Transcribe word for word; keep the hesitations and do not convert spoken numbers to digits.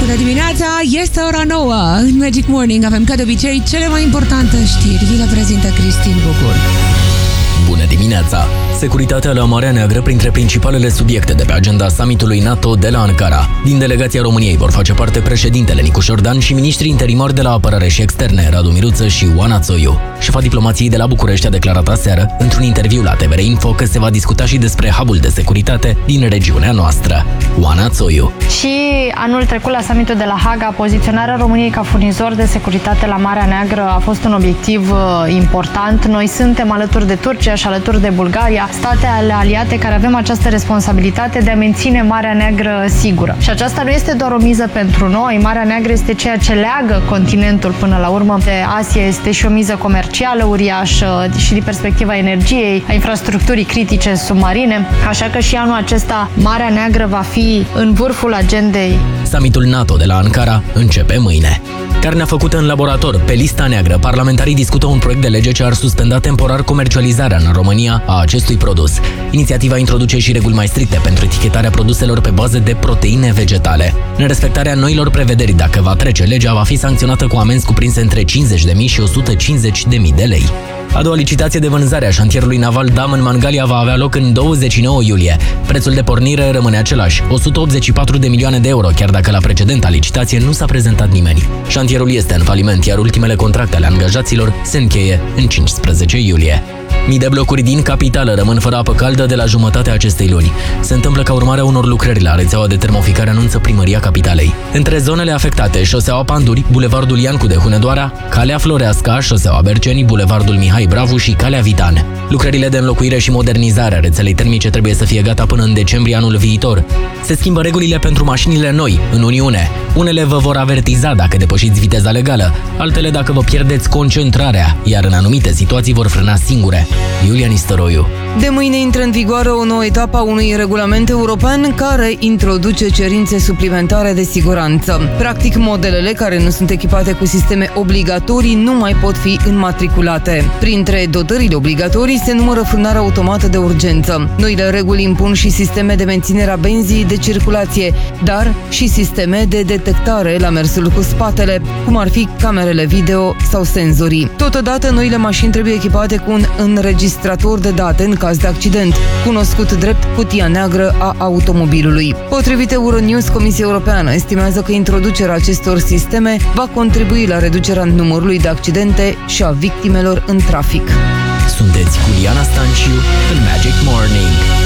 Bună dimineața, este ora nouă. În Magic Morning avem ca de obicei cele mai importante știri. Vi le prezintă Cristin Bucur. Bună dimineața! Securitatea la Marea Neagră printre principalele subiecte de pe agenda summitului NATO de la Ankara. Din delegația României vor face parte președintele Nicu Șordan și miniștrii interimari de la Apărare și Externe, Radu Miruță și Oana Țoiu. Șefa diplomației de la București a declarat aseară, într-un interviu la T V R Info, că se va discuta și despre hubul de securitate din regiunea noastră. Oana Țoiu. Și anul trecut la summitul de la Haga, poziționarea României ca furnizor de securitate la Marea Neagră a fost un obiectiv important. Noi suntem alături de Turcia și alături de Bulgaria, state ale aliate care avem această responsabilitate de a menține Marea Neagră sigură. Și aceasta nu este doar o miză pentru noi. Marea Neagră este ceea ce leagă continentul până la urmă de Asia, este și o miză comercială uriașă și din perspectiva energiei, a infrastructurii critice submarine. Așa că și anul acesta Marea Neagră va fi în vârful agendei. Summitul NATO de la Ankara începe mâine. Carnea făcută în laborator, pe lista neagră, parlamentarii discută un proiect de lege ce ar suspenda temporar comercializarea în România a acestui produs. Inițiativa introduce și reguli mai stricte pentru etichetarea produselor pe bază de proteine vegetale. Nerespectarea noilor prevederi, dacă va trece legea, va fi sancționată cu amenzi cuprinse între cincizeci de mii și o sută cincizeci de mii de lei. A doua licitație de vânzare a șantierului naval Dam în Mangalia va avea loc în douăzeci și nouă iulie. Prețul de pornire rămâne același, o sută optzeci și patru de milioane de euro, chiar dacă la precedenta licitație nu s-a prezentat nimeni. Șantierul este în faliment, iar ultimele contracte ale angajaților se încheie în cincisprezece iulie. Mii de blocuri din capitală rămân fără apă caldă de la jumătatea acestei luni. Se întâmplă ca urmare a unor lucrări la rețeaua de termoficare, anunță Primăria Capitalei. Între zonele afectate, șoseaua Panduri, bulevardul Iancu de Hunedoara, calea Floreasca, șoseaua Berceni, bulevardul Mihai Bravu și calea Vitan. Lucrările de înlocuire și modernizare a rețelei termice trebuie să fie gata până în decembrie anul viitor. Se schimbă regulile pentru mașinile noi în Uniune. Unele vă vor avertiza dacă depășiți viteza legală, altele dacă vă pierdeți concentrarea, iar în anumite situații vor frâna singure. Iulia Nistăroiu. De mâine intră în vigoare o nouă etapă a unui regulament european care introduce cerințe suplimentare de siguranță. Practic, modelele care nu sunt echipate cu sisteme obligatorii nu mai pot fi înmatriculate. Printre dotările obligatorii se numără frânarea automată de urgență. Noile reguli impun și sisteme de menținere a benzii de circulație, dar și sisteme de detectare la mersul cu spatele, cum ar fi camerele video sau senzorii. Totodată, noile mașini trebuie echipate cu un înregistrator de date în caz de accident, cunoscut drept cutia neagră a automobilului. Potrivit Euronews, Comisia Europeană estimează că introducerea acestor sisteme va contribui la reducerea numărului de accidente și a victimelor în trafic. Sunteți cu Liana Stanciu în Magic Morning.